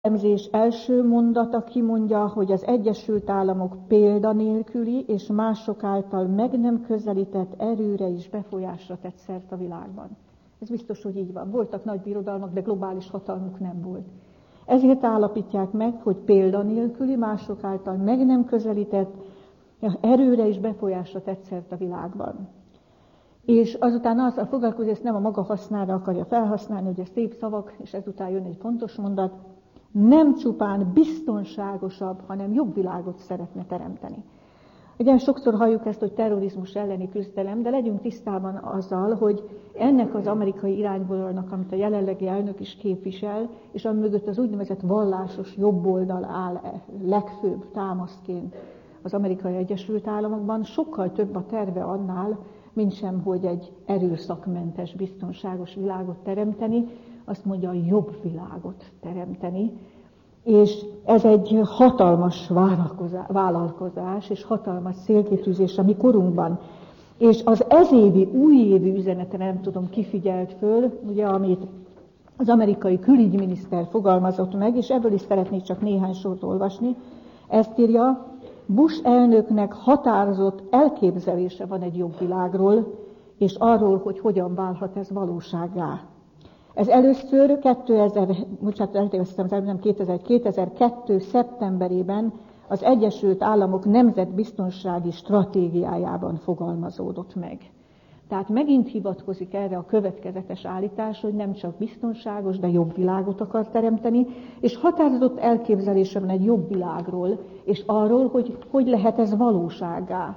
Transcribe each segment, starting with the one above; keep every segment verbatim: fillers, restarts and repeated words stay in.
elemzés első mondata kimondja, hogy az Egyesült Államok példanélküli és mások által meg nem közelített erőre és befolyásra tett szert a világban. Ez biztos, hogy így van. Voltak nagy birodalmak, de globális hatalmuk nem volt. Ezért állapítják meg, hogy példanélküli, mások által meg nem közelített erőre és befolyásra tett szert a világban. És azután azzal foglalkozik, ezt nem a maga hasznára akarja felhasználni, hogy ez szép szavak, és ezután jön egy fontos mondat, nem csupán biztonságosabb, hanem jobb világot szeretne teremteni. Ugye sokszor halljuk ezt, hogy terrorizmus elleni küzdelem, de legyünk tisztában azzal, hogy ennek az amerikai irányvonalnak, amit a jelenlegi elnök is képvisel, és ami mögött az úgynevezett vallásos jobboldal áll legfőbb támaszként az Amerikai Egyesült Államokban, sokkal több a terve annál, mintsem, hogy egy erőszakmentes, biztonságos világot teremteni, azt mondja, jobb világot teremteni. És ez egy hatalmas vállalkozás, és hatalmas célkitűzés a mi korunkban. És az ezévi, újévi üzenete nem tudom, ki figyelt föl, ugye, amit az amerikai külügyminiszter fogalmazott meg, és ebből is szeretnék csak néhány sort olvasni. Ezt írja, Bush elnöknek határozott elképzelése van egy jobb világról, és arról, hogy hogyan válhat ez valósággá. Ez először kétezer, bocsánat, nem kétezer, kétezer-kettő szeptemberében az Egyesült Államok nemzetbiztonsági stratégiájában fogalmazódott meg. Tehát megint hivatkozik erre a következetes állítás, hogy nem csak biztonságos, de jobb világot akar teremteni, és határozott elképzelése van egy jobb világról, és arról, hogy hogy lehet ez valósággá.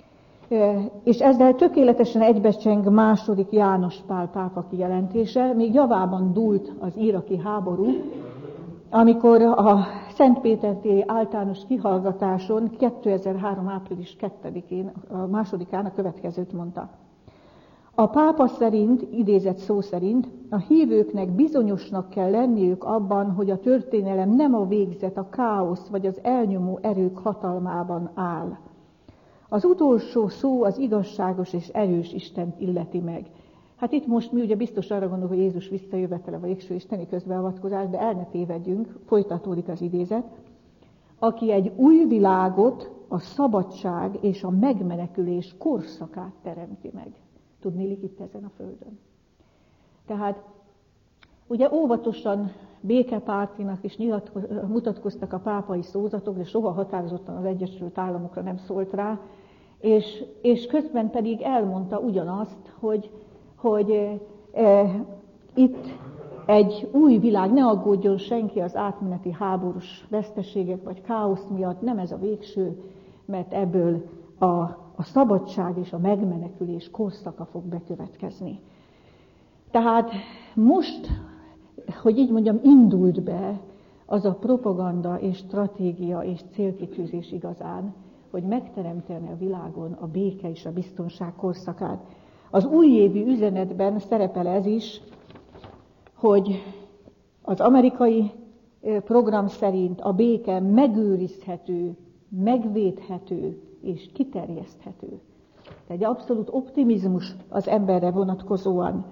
És ezzel tökéletesen egybecseng második János Pál pápa kijelentése, még javában dúlt az iraki háború, amikor a Szentpétertéri általános kihallgatáson kétezer-három április kettedikén, a másodikán a következőt mondta. A pápa szerint, idézett szó szerint, a hívőknek bizonyosnak kell lenniük abban, hogy a történelem nem a végzet, a káosz vagy az elnyomó erők hatalmában áll. Az utolsó szó az igazságos és erős Istent illeti meg. Hát itt most mi ugye biztos arra gondolunk, hogy Jézus visszajövetele vagy végső isteni közbeavatkozás, de el ne tévedjünk, folytatódik az idézet. Aki egy új világot, a szabadság és a megmenekülés korszakát teremti meg. Tudnélik itt ezen a földön. Tehát ugye óvatosan békepártinak is mutatkoztak a pápai szózatok, de soha határozottan az Egyesült Államokra nem szólt rá, és, és közben pedig elmondta ugyanazt, hogy, hogy e, itt egy új világ, ne aggódjon senki az átmeneti háborús veszteségek vagy káosz miatt, nem ez a végső, mert ebből a, a szabadság és a megmenekülés korszaka fog bekövetkezni. Tehát most, hogy így mondjam, indult be az a propaganda és stratégia és célkitűzés igazán, hogy megteremteni a világon a béke és a biztonság korszakát. Az újévi üzenetben szerepel ez is, hogy az amerikai program szerint a béke megőrizhető, megvédhető és kiterjeszthető. Tehát egy abszolút optimizmus az emberre vonatkozóan.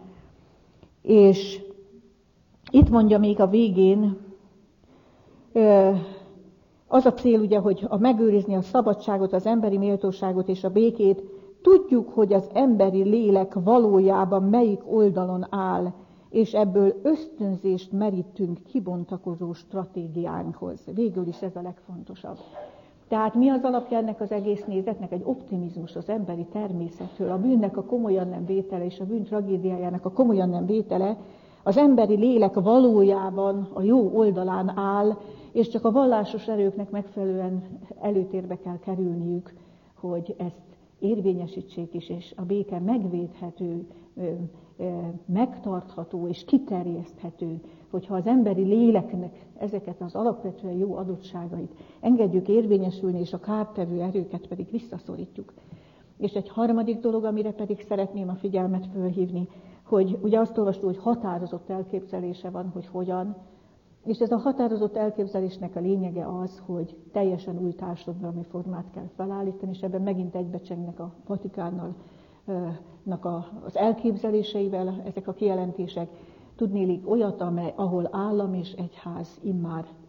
És itt mondja még a végén, az a cél ugye, hogy a megőrizni a szabadságot, az emberi méltóságot és a békét, tudjuk, hogy az emberi lélek valójában melyik oldalon áll, és ebből ösztönzést merítünk kibontakozó stratégiánkhoz. Végül is ez a legfontosabb. Tehát mi az alapja ennek az egész nézetnek? Egy optimizmus az emberi természetről, a bűnnek a komolyan nem vétele és a bűn tragédiájának a komolyan nem vétele, az emberi lélek valójában a jó oldalán áll, és csak a vallásos erőknek megfelelően előtérbe kell kerülniük, hogy ezt érvényesítsék is, és a béke megvédhető, megtartható és kiterjeszthető, hogyha az emberi léleknek ezeket az alapvetően jó adottságait engedjük érvényesülni, és a kártevő erőket pedig visszaszorítjuk. És egy harmadik dolog, amire pedig szeretném a figyelmet fölhívni, hogy ugye azt olvastuk, hogy határozott elképzelése van, hogy hogyan, és ez a határozott elképzelésnek a lényege az, hogy teljesen új társadalmi formát kell felállítani, és ebben megint egybecsengnek a Vatikánnal az elképzeléseivel ezek a kijelentések. tudnélik olyat, amely, ahol állam és egyház immár